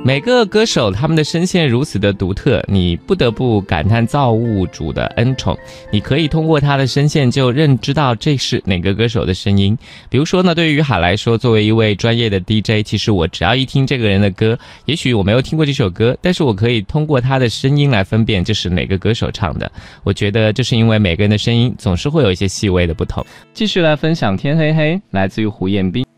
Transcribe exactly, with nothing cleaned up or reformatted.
每个歌手他们的声线如此的独特，你不得不感叹造物主的恩宠。你可以通过他的声线就认知到这是哪个歌手的声音。比如说呢，对于海来说，作为一位专业的 D J， 其实我只要一听这个人的歌，也许我没有听过这首歌，但是我可以通过他的声音来分辨这是哪个歌手唱的。我觉得这是因为每个人的声音总是会有一些细微的不同。继续来分享天黑黑，来自于胡彦斌。